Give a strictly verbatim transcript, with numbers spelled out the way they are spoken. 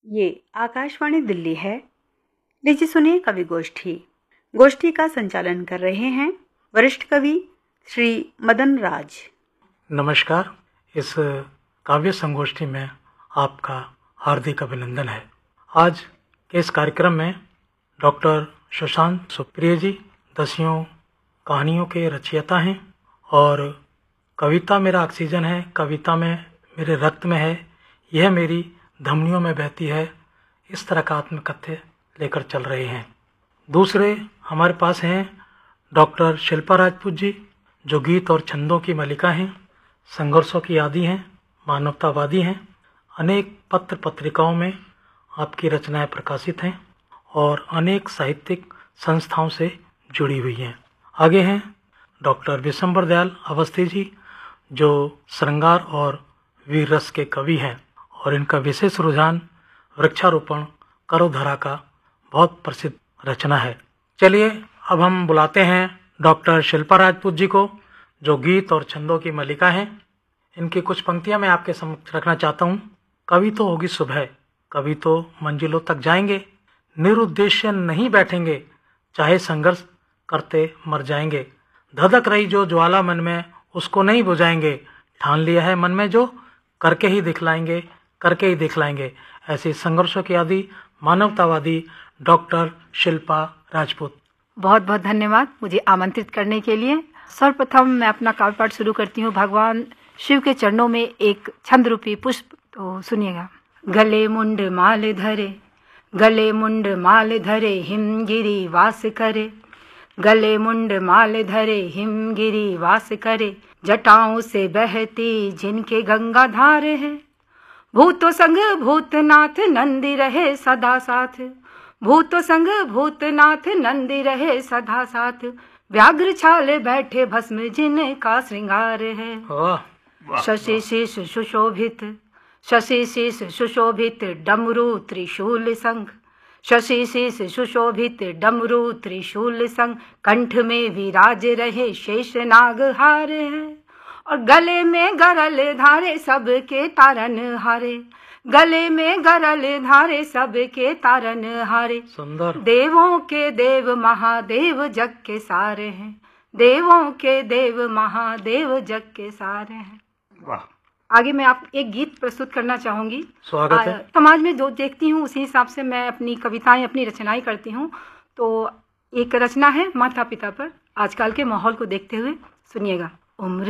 ये आकाशवाणी दिल्ली है। लीजिए सुनिए कवि गोष्ठी। गोष्ठी का संचालन कर रहे हैं वरिष्ठ कवि श्री मदन राज। नमस्कार। इस काव्य संगोष्ठी में आपका हार्दिक अभिनंदन है। आज के इस कार्यक्रम में डॉक्टर सुशांत सुप्रिय जी दसियों कहानियों के रचयिता हैं और कविता मेरा ऑक्सीजन है, कविता में मेरे रक्त में है, यह मेरी धमनियों में बहती है, इस तरह का आत्मकथ्य लेकर चल रहे हैं। दूसरे हमारे पास हैं डॉक्टर शिल्पा राजपूत जी, जो गीत और छंदों की मलिका हैं, संघर्षों की आदी हैं, मानवतावादी हैं। अनेक पत्र पत्रिकाओं में आपकी रचनाएं प्रकाशित हैं और अनेक साहित्यिक संस्थाओं से जुड़ी हुई हैं। आगे हैं डॉक्टर विशंबर दयाल अवस्थी जी, जो श्रृंगार और वीर रस के कवि हैं और इनका विशेष रुझान वृक्षारोपण करो धरा का बहुत प्रसिद्ध रचना है। चलिए अब हम बुलाते हैं डॉक्टर शिल्पा राजपूत जी को, जो गीत और छंदों की मलिका हैं। इनकी कुछ पंक्तियां मैं आपके समक्ष रखना चाहता हूँ। कभी तो होगी सुबह, कभी तो मंजिलों तक जाएंगे, निरुद्देश्य नहीं बैठेंगे, चाहे संघर्ष करते मर जाएंगे। धधक रही जो ज्वाला मन में, उसको नहीं बुझाएंगे, ठान लिया है मन में जो, करके ही दिखलाएंगे, करके ही दिखलाएंगे। ऐसे संघर्षों की आदि मानवतावादी डॉक्टर शिल्पा राजपूत। बहुत बहुत धन्यवाद मुझे आमंत्रित करने के लिए। सर्वप्रथम मैं अपना काव्य पाठ शुरू करती हूँ भगवान शिव के चरणों में एक छंद रूपी पुष्प, तो सुनिएगा। गले मुंड माल धरे, गले मुंड माल धरे, हिमगिरी वास करे, गले मुंड माल धरे, हिमगिरी वास करे, जटाओं से बहती जिनके गंगा धार है, भूतो संग भूतनाथ नंदी रहे सदा साथ, भूतो संग भूतनाथ नंदी रहे सदा साथ, व्याघ्र छाले बैठे भस्म जिनका श्रृंगार है। शशि शीश सुशोभित, शशि शीश सुशोभित डमरू त्रिशूल संग, शशि शीश सुशोभित डमरू त्रिशूल संग, कंठ में विराज रहे शेष नाग हार है, और गले में गरल धारे सबके तारन हारे, गले में गरल धारे सबके तारन हारे। सुंदर। देवों के देव महादेव जग के सारे हैं, देवों के देव महादेव जग के सारे हैं। वाह। आगे मैं आप एक गीत प्रस्तुत करना चाहूंगी। स्वागत है। समाज में जो देखती हूँ उसी हिसाब से मैं अपनी कविताएं, अपनी रचनाएं करती हूँ। तो एक रचना है माता पिता पर, आजकल के माहौल को देखते हुए, सुनिएगा। उम्र